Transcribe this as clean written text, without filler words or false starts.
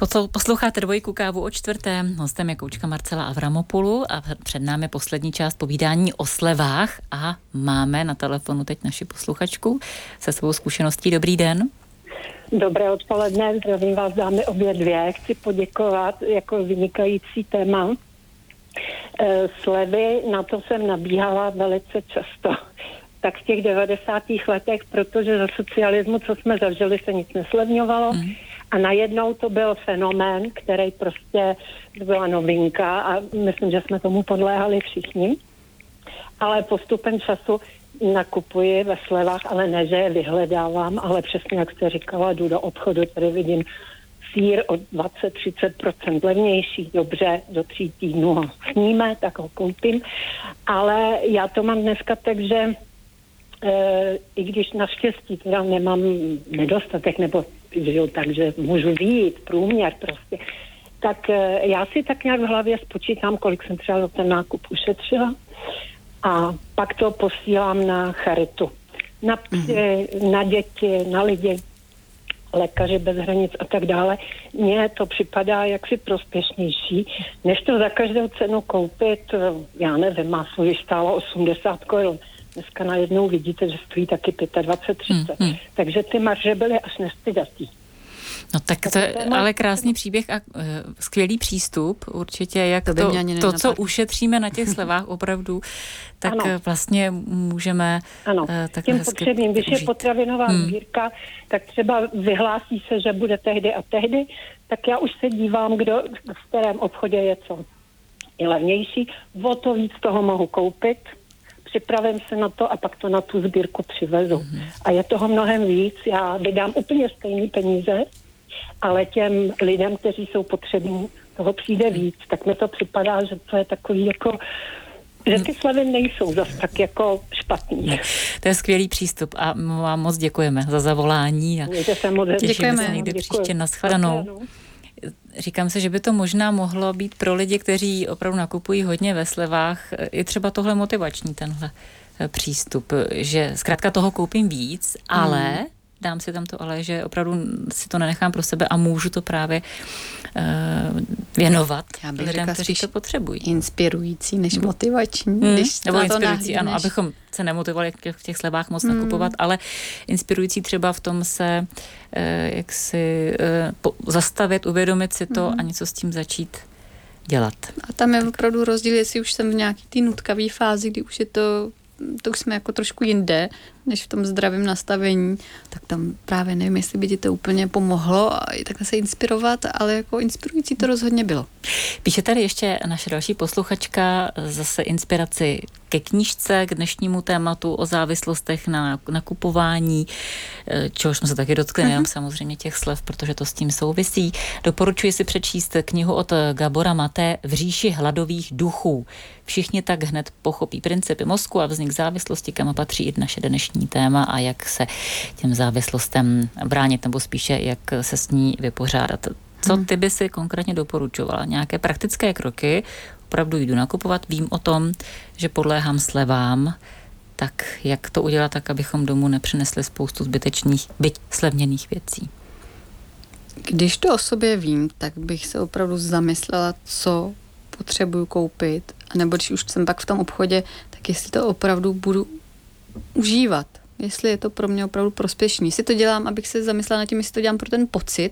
Posloucháte Dvojku, kávu o čtvrté. Hostem je koučka Marcela Avramopoulou a před námi poslední část povídání o slevách a máme na telefonu teď naši posluchačku se svou zkušeností. Dobrý den. Dobré odpoledne, zdravím vás dámy obě dvě. Chci poděkovat jako vynikající téma. Slevy, na to jsem nabíhala velice často. Tak v těch 90. letech, protože za socialismu, co jsme zažili, se nic neslevňovalo. A najednou to byl fenomén, který prostě byla novinka a myslím, že jsme tomu podléhali všichni. Ale postupem času nakupuji ve slevách, ale ne, že je vyhledávám, ale přesně jak jste říkala, jdu do obchodu, tady vidím sýr o 20-30% levnější, dobře, do 3 týdnů ho sníme, tak ho koupím. Ale já to mám dneska tak, že i když naštěstí teda nemám nedostatek, nebo žiju tak, že můžu vyjít, průměr prostě, tak já si tak nějak v hlavě spočítám, kolik jsem třeba za ten nákup ušetřila a pak to posílám na charitu. Na děti, na lidi, lékaři bez hranic a tak dále. Mně to připadá jaksi prospěšnější, než to za každou cenu koupit, já nevím, maso, když stálo 80 korun. Dneska najednou vidíte, že stojí taky 25-30. Takže ty marže byly až nestydatý. No tak to je ale krásný příběh a skvělý přístup určitě, jak to co ušetříme na těch slevách opravdu, tak ano. Vlastně můžeme takhle hezky potřebným, když je potravinová sbírka, tak třeba vyhlásí se, že bude tehdy a tehdy, tak já už se dívám, kdo v kterém obchodě je co je levnější, o to víc toho mohu koupit, připravím se na to a pak to na tu sbírku přivezu. A je toho mnohem víc, já vydám úplně stejný peníze, ale těm lidem, kteří jsou potřební, toho přijde víc, tak mi to připadá, že to je takový jako, že ty slevy nejsou zas tak jako špatný. To je skvělý přístup a vám moc děkujeme za zavolání a těšíme se někdy příště na shledanou. Říkám se, že by to možná mohlo být pro lidi, kteří opravdu nakupují hodně ve slevách, i třeba tohle motivační, tenhle přístup, že zkrátka toho koupím víc, ale dám si tam to ale, že opravdu si to nenechám pro sebe a můžu to právě věnovat lidem, kteří to potřebují. Inspirující než motivační. Nebo inspirující, ano, abychom se nemotivovali v těch slevách moc nakupovat, ale inspirující třeba v tom se zastavit, uvědomit si to a něco s tím začít dělat. A tam je opravdu rozdíl, jestli už jsem v nějaký té nutkavý fázi, kdy už je to už jsme jako trošku jinde, než v tom zdravém nastavení, tak tam právě nevím, jestli by ti to úplně pomohlo a i takhle se inspirovat, ale jako inspirující to rozhodně bylo. Píše tady ještě naše další posluchačka zase inspiraci ke knížce, k dnešnímu tématu o závislostech na nakupování, čehož jsme se taky dotkli, nejenom samozřejmě těch slev, protože to s tím souvisí. Doporučuji si přečíst knihu od Gabora Maté V říši hladových duchů. Všichni tak hned pochopí principy mozku a vznik závislosti, kam patří i naše dnešní téma a jak se těm závislostem bránit, nebo spíše jak se s ní vypořádat. Co ty by si konkrétně doporučovala? Nějaké praktické kroky? Opravdu jdu nakupovat, vím o tom, že podléhám slevám, tak jak to udělat tak, abychom domů nepřinesli spoustu zbytečných, byť slevněných věcí? Když to o sobě vím, tak bych se opravdu zamyslela, co potřebuju koupit, nebo když už jsem pak v tom obchodě, tak jestli to opravdu budu užívat, jestli je to pro mě opravdu prospěšný. Jestli to dělám, abych se zamyslela nad tím, jestli to dělám pro ten pocit,